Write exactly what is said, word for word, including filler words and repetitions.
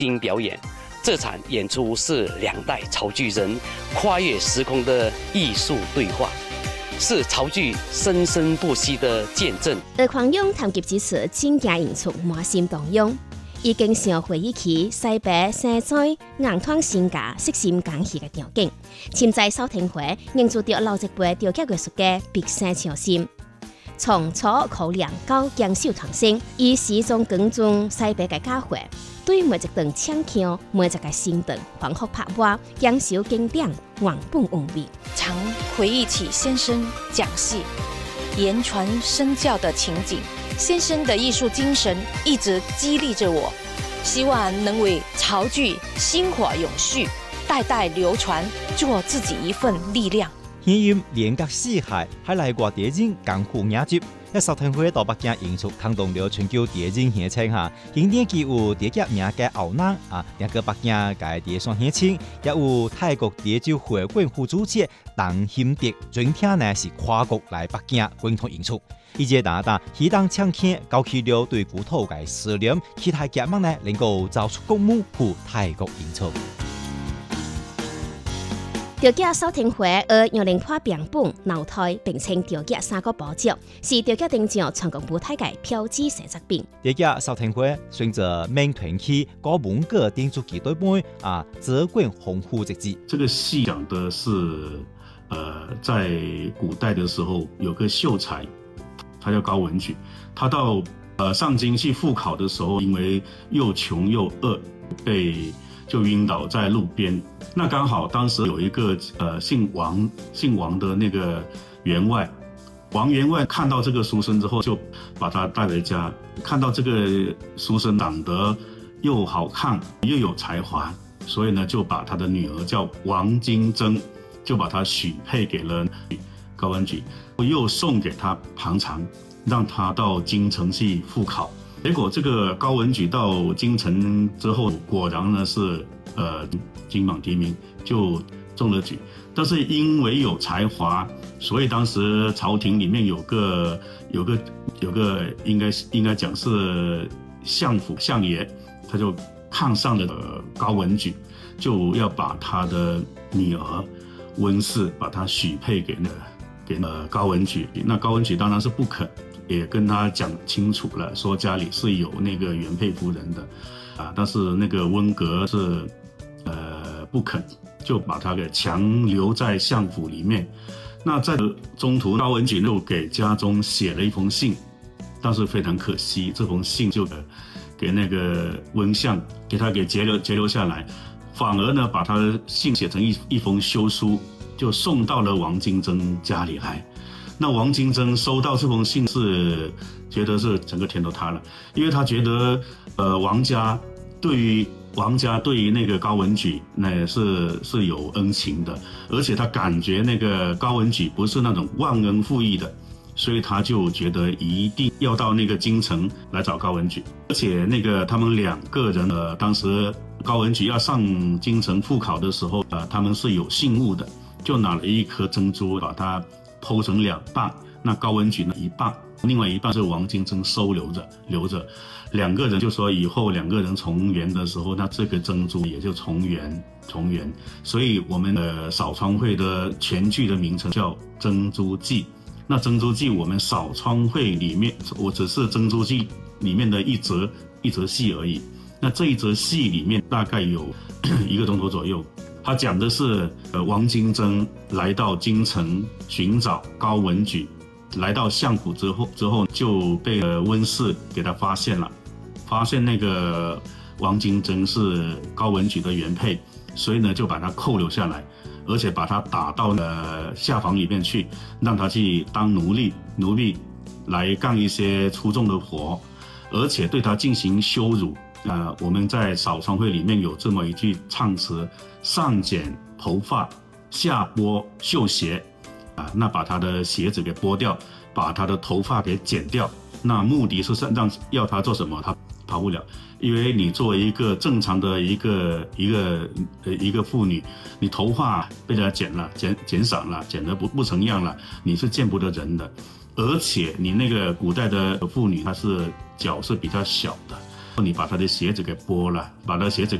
新表演。这场演出是两代潮剧人跨越时空的艺术对话，是潮剧生生不息的见证。 而狂涌谈及之词，真假演出满心动容。已经想回忆起西北生菜硬汤新家悉心讲戏的场景，潛在收聽會凝住着老一輩雕刻藝術嘅畢生情心。從初考量到堅守創新，以始終耕種西北嘅家會。對每一段唱腔、每一個身段，反覆拍畫，堅守經典，原本無味。 常回憶起先生講戲、言傳身教的情景，先生的藝術精神一直激勵着我，希望能為潮劇薪火永續，代代流傳，做自己一份力量。 現任連隔四海，還來過電影江湖雅集。一收聽會到北京演出，轟動了全球電影戲稱下，經典既有電影名嘅牛腩啊，兩個北京嘅電商戲稱，也有泰國電酒會館副主席鄧興德，專聽呢是跨國來北京共同演出。以及大大喜當唱片勾起了對古土嘅思念，其他節目呢能夠走出公務赴泰國演出。 調解收聽會而用零跨標本腦台並稱調解三個寶獎，是調解定獎全國舞台嘅標誌性作品。 調解收聽會隨着明團期高文革定住幾對半啊，澤貫豐富之際。 這個戲講的是，呃，在古代的時候有個秀才，他叫高文舉，他到呃上京去赴考的時候，因為又窮又餓，被就暈倒在路邊。那剛好當時有一個呃姓王姓王的那個員外，王員外看到這個書生之後，就把他帶回家。看到這個書生長得又好看又有才華，所以呢就把他的女兒叫王金珍，就把他許配給了高文舉，又送給他龐長，讓他到京城去赴考。結果這個高文舉到京城之後，果然呢是呃金榜題名，就中了舉。但是因為有才華，所以當時朝廷裡面有個有個有個應該應該講是相府相爺，他就看上了高文舉，就要把他的女兒溫氏把他許配給那給那高文舉。那高文舉當然是不肯。也跟他講清楚了，說家裡是有那個原配夫人的，啊，但是那個溫格是，呃，不肯，就把他給強留在相府裡面。那在中途，高文舉又給家中寫了一封信，但是非常可惜，這封信就給那個溫相，給他給截留截留下來，反而呢，把他的信寫成一一封休書，就送到了王金珍家裡來。那王金珍收到這封信是覺得是整個天都塌了，因為他覺得，呃，王家對於王家對於那個高文舉呢是是有恩情的，而且他感覺那個高文舉不是那種忘恩負義的，所以他就覺得一定要到那個京城來找高文舉，而且那個他們兩個人，呃，當時高文舉要上京城赴考的時候，呃，他們是有信物的，就拿了一顆珍珠把它剖成兩半，那高文舉呢一半，另外一半是王金珍收留着留着，兩個人就說以後兩個人重圓的時候，那這個珍珠也就重圓重圓，所以我們的掃窗會的全劇的名稱叫《珍珠記》。那《珍珠記》我們掃窗會裡面，我只是《珍珠記》裡面的一則一則戲而已。那這一則戲裡面大概有一個鐘頭左右。他講的是，呃，王金珍來到京城尋找高文舉，來到相府之後，之後就被溫氏給他發現了，發現那個王金珍是高文舉的原配，所以呢就把他扣留下來，而且把他打到呃下房裡面去，讓他去當奴隸，奴隸來幹一些粗重的活，而且對他進行羞辱。呃，我們在掃窗會裡面有這麼一句唱詞：上剪頭髮，下剝繡鞋，啊、呃，那把他的鞋子給剝掉，把他的頭髮給剪掉，那目的是讓要他做什麼？他跑不了，因為你作為一個正常的一個一個呃一個婦女，你頭髮被人家剪了，剪剪散了，剪得不不成樣了，你是見不得人的，而且你那個古代的婦女，她是腳是比較小的。 你把他的鞋子给剥了，把他鞋子